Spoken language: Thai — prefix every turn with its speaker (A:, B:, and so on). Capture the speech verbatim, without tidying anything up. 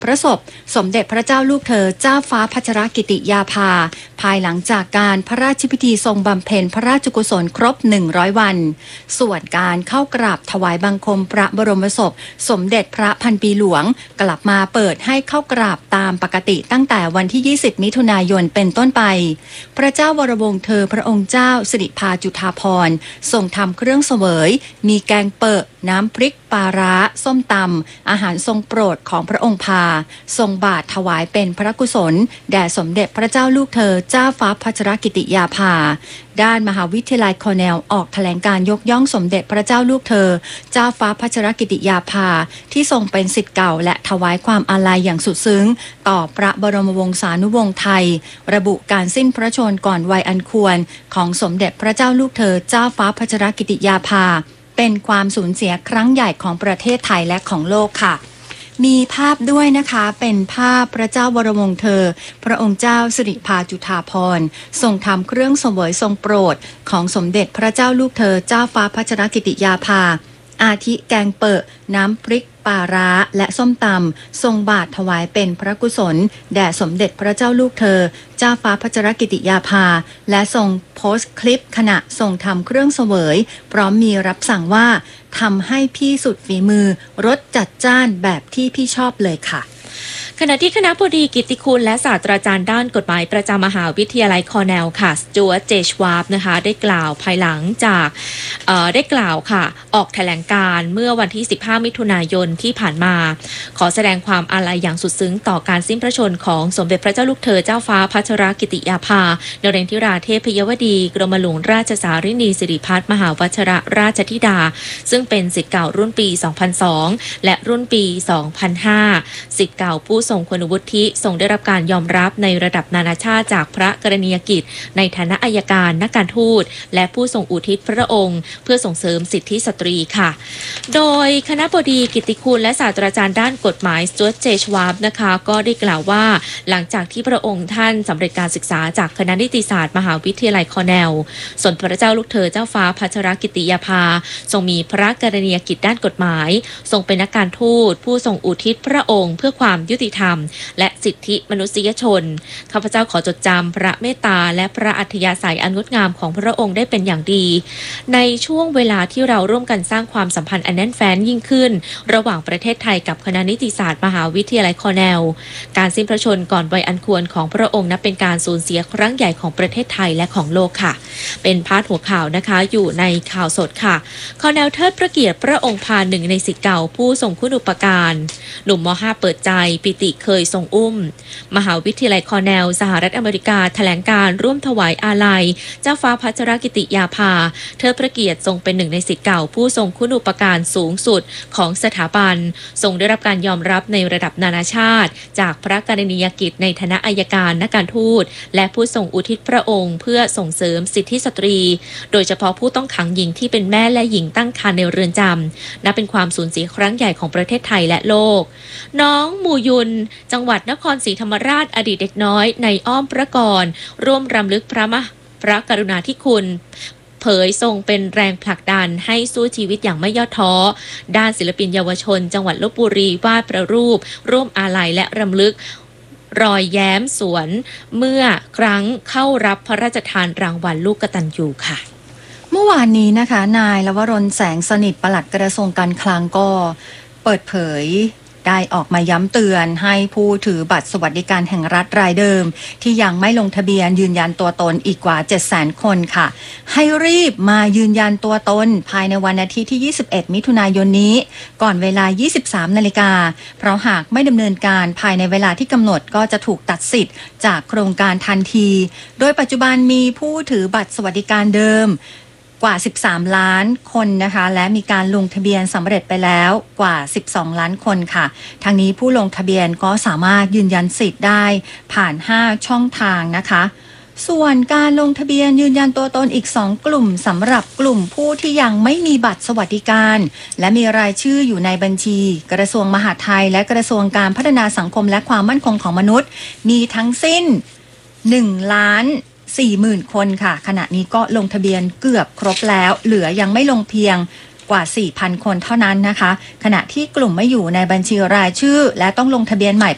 A: พระศพสมเด็จพระเจ้าลูกเธอเจ้าฟ้าพัชรกิติยาภาภายหลังจากการพระราชพิธีทรงบำเพ็ญพระราชกุศลครบหนึ่งร้อยวันส่วนการเข้ากราบถวายบังคมพระบรมศพสมเด็จพระพันปีหลวงกลับมาเปิดให้เข้ากราบตามปกติตั้งแต่วันที่ยี่สิบมิถุนายนเป็นต้นไปพระเจ้าวรวงศ์เธอพระองค์เจ้าสิริภาจุฑาภรณ์ทรงทำเครื่องเสวยมีแกงเปิดน้ำพริกปลาร้าส้มตำอาหารทรงโปรดของพระองค์พาทรงบาทถวายเป็นพระกุศลแด่สมเด็จพระเจ้าลูกเธอเจ้าฟ้าพัชรกิติยาภาด้านมหาวิทยาลัยคอร์เนลออกแถลงการยกย่องสมเด็จพระเจ้าลูกเธอเจ้าฟ้าพัชรกิติยาภาที่ทรงเป็นศิษย์เก่าและถวายความอาลัยอย่างสุดซึ้งต่อพระบรมวงศานุวงศ์ไทยระบุการสิ้นพระชนม์ก่อนวัยอันควรของสมเด็จพระเจ้าลูกเธอเจ้าฟ้าพัชรกิติยาภาเป็นความสูญเสียครั้งใหญ่ของประเทศไทยและของโลกค่ะมีภาพด้วยนะคะเป็นภาพพระเจ้าวรวงศ์เธอพระองค์เจ้าสิริภาจุฑาภรณ์ทรงทำเครื่องเสวยทรงโปรดของสมเด็จพระเจ้าลูกเธอเจ้าฟ้าพัชรกิติยาภาอาทิแกงเปิดน้ำพริกปลาร้าและส้มตำทรงบาทถวายเป็นพระกุศลแด่สมเด็จพระเจ้าลูกเธอเจ้าฟ้าพัชรกิติยาภาและทรงโพสต์คลิปขณะทรงทำเครื่องเสวยพร้อมมีรับสั่งว่าทำให้พี่สุดฝีมือรสจัดจ้านแบบที่พี่ชอบเลยค่ะ
B: ขณะที่คณะบดีกิตติคุณและศาสตราจารย์ด้านกฎหมายประจำมหาวิทยาลัยคอร์เนลค่ะสจ๊วตต์ เจ ชวาบนะคะได้กล่าวภายหลังจากได้กล่าวค่ะออกแถลงการเมื่อวันที่สิบห้ามิถุนายนที่ผ่านมาขอแสดงความอาลัยอย่างสุดซึ้งต่อการสิ้นพระชนม์ของสมเด็จพระเจ้าลูกเธอเจ้าฟ้าพัชรกิติยาภานเรนทิราเทพยวดีกรมหลวงราชสารินีสิริพัฒน์มหาวชิรราชธิดาซึ่งเป็นศิษย์เก่ารุ่นปีสองพันสองและรุ่นปีสองพันห้าศิษย์เก่าผู้ทรงคุณวุฒิทรงได้รับการยอมรับในระดับนานาชาติจากพระกรณียกิจในฐานะอัยการนักการทูตและผู้ทรงอุทิศพระองค์เพื่อส่งเสริมสิทธิสตรีค่ะโดยคณะบดีกิตติคุณและศาสตราจารย์ด้านกฎหมายสจ๊วตต์ เจ ชวาบนะคะก็ได้กล่าวว่าหลังจากที่พระองค์ท่านสำเร็จการศึกษาจากคณะนิติศาสตร์มหาวิทยาลัยคอร์เนลส่วนพระเจ้าลูกเธอเจ้าฟ้าพัชรกิติยาภาทรงมีพระกรณียกิจด้านกฎหมายทรงเป็นนักการทูตผู้ทรงอุทิศพระองค์เพื่อความยุติธรรมและสิทธิมนุษยชนข้าพเจ้าขอจดจำพระเมตตาและพระอัธยาศัยอันงดงามของพระองค์ได้เป็นอย่างดีในช่วงเวลาที่เราร่วมกันสร้างความสัมพันธ์อันแน่นแฟ้นยิ่งขึ้นระหว่างประเทศไทยกับคณะนิติศาสตร์มหาวิทยาลัยคอร์เนลการสิ้นพระชนม์ก่อนวัยอันควรของพระองค์นับเป็นการสูญเสียครั้งใหญ่ของประเทศไทยและของโลกค่ะเป็นพาดหัวข่าวนะคะอยู่ในข่าวสดค่ะคอร์เนลเทิดพระเกียรติพระองค์พาหนึ่งในศิษย์เก่าผู้ทรงคุณูปการหนุ่มม.ห้า เปิดใจปิติเคยทรงอุ้มมหาวิทยาลัยคอร์เนลสหรัฐอเมริกาแถลงการร่วมถวายอาลัยเจ้าฟ้าพัชรกิติยาภาเทิดพระเกียรติทรงเป็นหนึ่งในศิษย์เก่าผู้ทรงคุณูปการสูงสุดของสถาบันทรงได้รับการยอมรับในระดับนานาชาติจากพระกรณียกิจในฐานะอัยการนักการทูตและผู้ทรงอุทิศพระองค์เพื่อส่งเสริมสิทธิสตรีโดยเฉพาะผู้ต้องขังหญิงที่เป็นแม่และหญิงตั้งครรภ์ในเรือนจำนับเป็นความสูญเสียครั้งใหญ่ของประเทศไทยและโลกน้องมูยุนจังหวัดนครศรีธรรมราชอดีตเด็กน้อยในอ้อมพระกรร่วมรำลึกพระมหาพระกรุณาธิคุณเผยทรงเป็นแรงผลักดันให้สู้ชีวิตอย่างไม่ย่อท้อด้านศิลปินเยาวชนจังหวัดลพบุรีวาดประรูปร่วมอาลัยและรำลึกรอยแย้มสวนเมื่อครั้งเข้ารับพระราชทานรางวัลลูกกตัญญูค่ะ
A: เมื่อวานนี้นะคะนายลวรนแสงสนิทปลัดกระทรวงการคลังก็เปิดเผยได้ออกมาย้ำเตือนให้ผู้ถือบัตรสวัสดิการแห่งรัฐรายเดิมที่ยังไม่ลงทะเบียนยืนยันตัวตนอีกกว่า เจ็ดแสน คนค่ะให้รีบมายืนยันตัวตนภายในวันอาทิตย์ที่ยี่สิบเอ็ดมิถุนายนนี้ก่อนเวลา ยี่สิบสามนาฬิกาเพราะหากไม่ดำเนินการภายในเวลาที่กำหนดก็จะถูกตัดสิทธิ์จากโครงการทันทีโดยปัจจุบันมีผู้ถือบัตรสวัสดิการเดิมกว่าสิบสามล้านคนนะคะและมีการลงทะเบียนสำเร็จไปแล้วกว่าสิบสองล้านคนค่ะทางนี้ผู้ลงทะเบียนก็สามารถยืนยันสิทธิ์ได้ผ่านห้าช่องทางนะคะส่วนการลงทะเบียนยืนยันตัวตนอีกสองกลุ่มสำหรับกลุ่มผู้ที่ยังไม่มีบัตรสวัสดิการและมีรายชื่ออยู่ในบัญชีกระทรวงมหาดไทยและกระทรวงการพัฒนาสังคมและความมั่นคงของมนุษย์มีทั้งสิ้นหนึ่งล้านสี่หมื่น คนค่ะขณะนี้ก็ลงทะเบียนเกือบครบแล้วเหลือยังไม่ลงเพียงกว่า สี่พัน คนเท่านั้นนะคะขณะที่กลุ่มไม่อยู่ในบัญชีรายชื่อและต้องลงทะเบียนใหม่